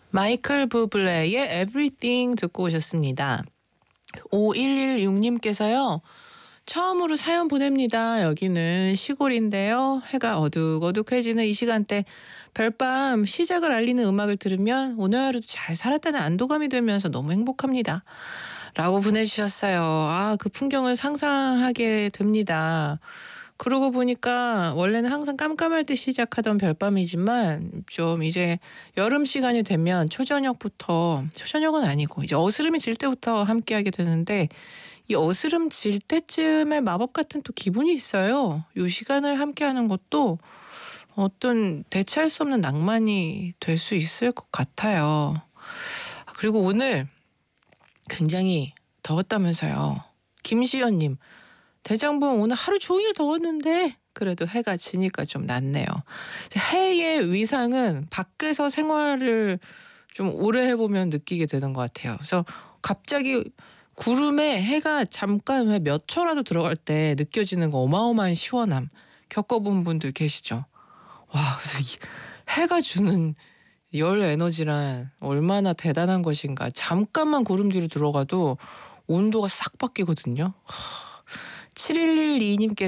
마이클 부블레의 Everything 듣고 오셨습니다. 5116님께서요. 처음으로 사연 보냅니다. 여기는 시골인데요. 해가 어둑어둑해지는 이 시간대 별밤 시작을 알리는 음악을 들으면 오늘 하루도 잘 살았다는 안도감이 들면서 너무 행복합니다. 라고 보내주셨어요. 아, 그 풍경을 상상하게 됩니다. 그러고 보니까 원래는 항상 깜깜할 때 시작하던 별밤이지만 좀 이제 여름 시간이 되면 초저녁은 아니고 이제 어스름이 질 때부터 함께하게 되는데 이 어스름 질 때쯤에 마법 같은 또 기분이 있어요. 요 시간을 함께하는 것도 어떤 대체할 수 없는 낭만이 될 수 있을 것 같아요. 그리고 오늘 굉장히 더웠다면서요. 김시연님, 대장부 오늘 하루 종일 더웠는데 그래도 해가 지니까 좀 낫네요. 해의 위상은 밖에서 생활을 좀 오래 해보면 느끼게 되는 것 같아요. 그래서 갑자기 구름에 해가 잠깐 왜 몇 초라도 들어갈 때 느껴지는 거 어마어마한 시원함 겪어본 분들 계시죠? 와, 그래서 이 해가 주는 열 에너지란 얼마나 대단한 것인가. 잠깐만 구름 뒤로 들어가도 온도가 싹 바뀌거든요. 7112님께서